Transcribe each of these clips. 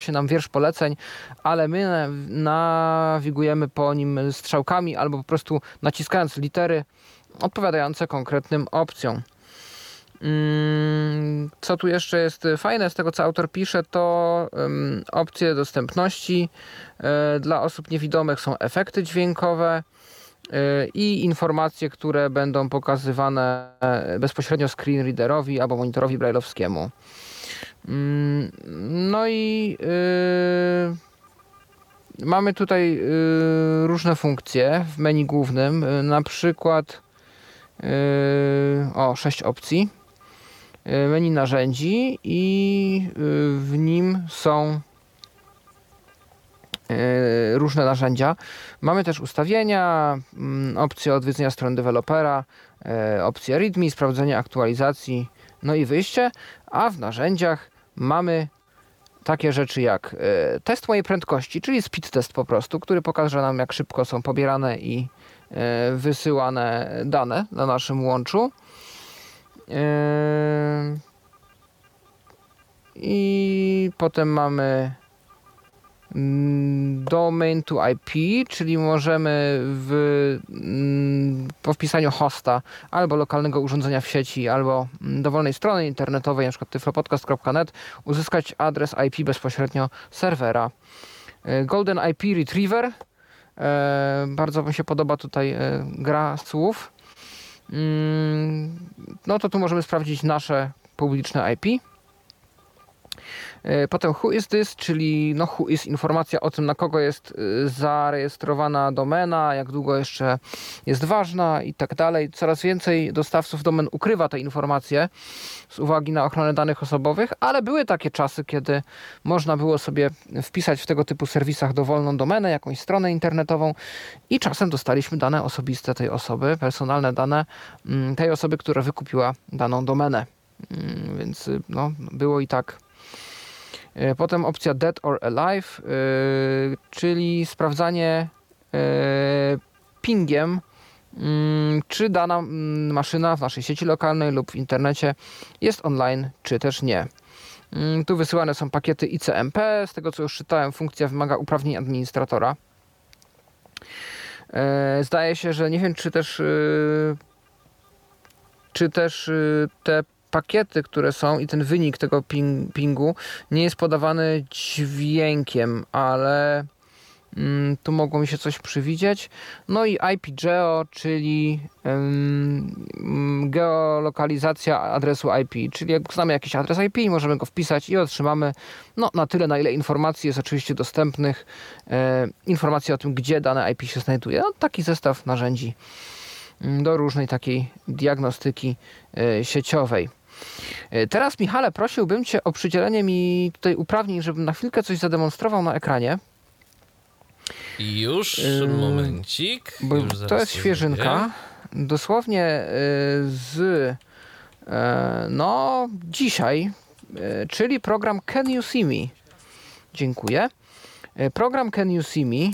się nam wiersz poleceń, ale my nawigujemy po nim strzałkami albo po prostu naciskając litery odpowiadające konkretnym opcjom. Co tu jeszcze jest fajne z tego, co autor pisze, to opcje dostępności. Dla osób niewidomych są efekty dźwiękowe i informacje, które będą pokazywane bezpośrednio screenreaderowi albo monitorowi braille'owskiemu. No i mamy tutaj różne funkcje w menu głównym, na przykład 6 opcji. Menu narzędzi i w nim są różne narzędzia. Mamy też ustawienia, opcje odwiedzenia strony dewelopera, opcje README, sprawdzenie aktualizacji, no i wyjście, a w narzędziach mamy takie rzeczy jak test mojej prędkości, czyli speed test po prostu, który pokaże nam, jak szybko są pobierane i wysyłane dane na naszym łączu. I potem mamy domain to IP, czyli możemy po wpisaniu hosta albo lokalnego urządzenia w sieci, albo dowolnej strony internetowej, np. tyflopodcast.net, uzyskać adres IP bezpośrednio serwera. Golden IP Retriever. Bardzo mi się podoba tutaj gra słów. No to tu możemy sprawdzić nasze publiczne IP. Potem who is this, czyli who is informacja o tym, na kogo jest zarejestrowana domena, jak długo jeszcze jest ważna i tak dalej. Coraz więcej dostawców domen ukrywa te informacje z uwagi na ochronę danych osobowych, ale były takie czasy, kiedy można było sobie wpisać w tego typu serwisach dowolną domenę, jakąś stronę internetową i czasem dostaliśmy dane osobiste tej osoby, personalne dane tej osoby, która wykupiła daną domenę. Więc było i tak. Potem opcja Dead or Alive, czyli sprawdzanie pingiem, czy dana maszyna w naszej sieci lokalnej lub w internecie jest online, czy też nie. Tu wysyłane są pakiety ICMP. Z tego, co już czytałem, funkcja wymaga uprawnień administratora. Zdaje się, że nie wiem, czy też te pakiety, które są i ten wynik tego pingu nie jest podawany dźwiękiem, ale tu mogło mi się coś przywidzieć. No i IP-geo, czyli geolokalizacja adresu IP, czyli jak znamy jakiś adres IP, możemy go wpisać i otrzymamy na tyle, na ile informacji jest oczywiście dostępnych, informacje o tym, gdzie dane IP się znajduje. Taki zestaw narzędzi do różnej takiej diagnostyki sieciowej. Teraz, Michale, prosiłbym Cię o przydzielenie mi tutaj uprawnień, żebym na chwilkę coś zademonstrował na ekranie. Już, momencik. Bo już to jest świeżynka. Dosłownie dzisiaj, czyli program Can You See Me. Dziękuję. Program Can You See Me,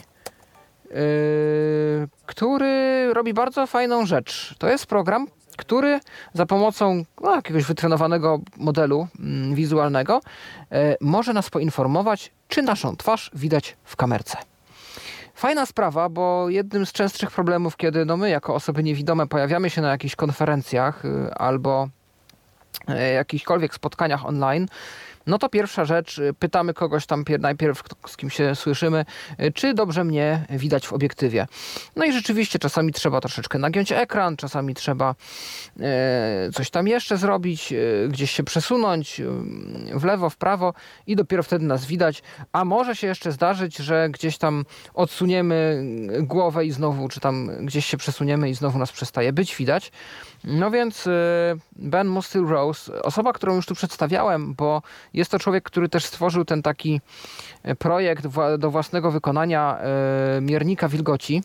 który robi bardzo fajną rzecz. To jest program, który za pomocą jakiegoś wytrenowanego modelu wizualnego może nas poinformować, czy naszą twarz widać w kamerce. Fajna sprawa, bo jednym z częstszych problemów, kiedy my jako osoby niewidome pojawiamy się na jakichś konferencjach albo jakichkolwiek spotkaniach online, no to pierwsza rzecz, pytamy kogoś tam najpierw, z kim się słyszymy, czy dobrze mnie widać w obiektywie. No i rzeczywiście czasami trzeba troszeczkę nagiąć ekran, czasami trzeba coś tam jeszcze zrobić, gdzieś się przesunąć w lewo, w prawo i dopiero wtedy nas widać. A może się jeszcze zdarzyć, że gdzieś tam odsuniemy głowę i znowu, czy tam gdzieś się przesuniemy i znowu nas przestaje być widać. No więc Ben Mustill-Rose, osoba, którą już tu przedstawiałem, bo jest to człowiek, który też stworzył ten taki projekt do własnego wykonania miernika wilgoci.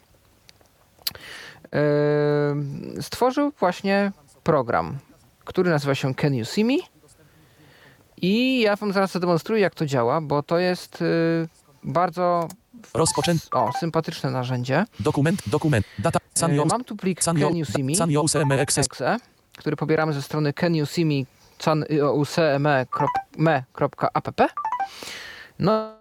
Stworzył właśnie program, który nazywa się Can You See Me? I ja wam zaraz zademonstruję, jak to działa, bo to jest bardzo sympatyczne narzędzie. Dokument, data, mam tu plik Can You See Me, który pobieramy ze strony canyouseme.app. No